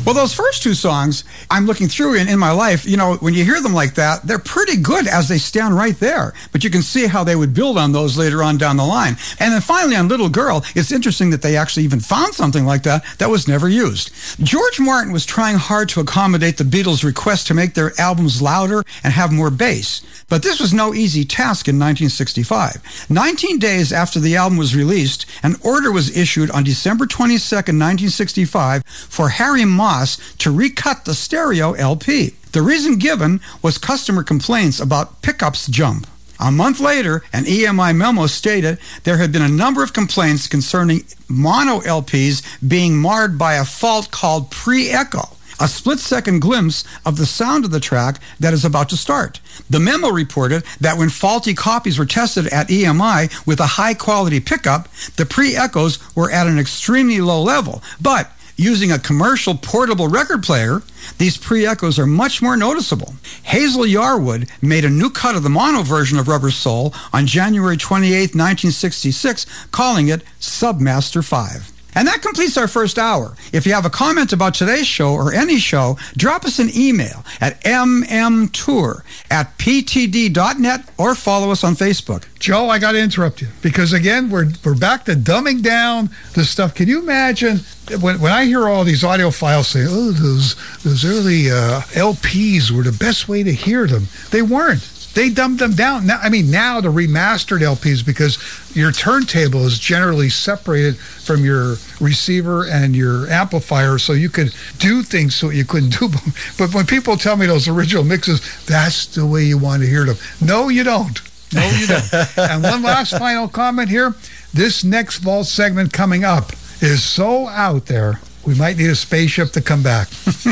Well, those first two songs, I'm looking through in my life, you know, when you hear them like that, they're pretty good as they stand right there. But you can see how they would build on those later on down the line. And then finally on Little Girl, it's interesting that they actually even found something like that was never used. George Martin was trying hard to accommodate the Beatles' request to make their albums louder and have more bass. But this was no easy task in 1965. 19 days after the album was released, an order was issued on December 22nd, 1965 for Harry Moss to recut the stereo LP. The reason given was customer complaints about pickups jump. A month later, an EMI memo stated there had been a number of complaints concerning mono LPs being marred by a fault called pre-echo, a split-second glimpse of the sound of the track that is about to start. The memo reported that when faulty copies were tested at EMI with a high-quality pickup, the pre-echoes were at an extremely low level, but using a commercial portable record player, these pre-echoes are much more noticeable. Hazel Yarwood made a new cut of the mono version of Rubber Soul on January 28, 1966, calling it Submaster 5. And that completes our first hour. If you have a comment about today's show or any show, drop us an email at mmtour@ptd.net or follow us on Facebook. Joe, I got to interrupt you because, again, we're back to dumbing down the stuff. Can you imagine when I hear all these audiophiles say, oh, those early LPs were the best way to hear them? They weren't. They dumbed them down. Now the remastered LPs, because your turntable is generally separated from your receiver and your amplifier, so you could do things so you couldn't do them. But when people tell me those original mixes, that's the way you want to hear them. No, you don't. No, you don't. And one last final comment here. This next Vault segment coming up is so out there, we might need a spaceship to come back.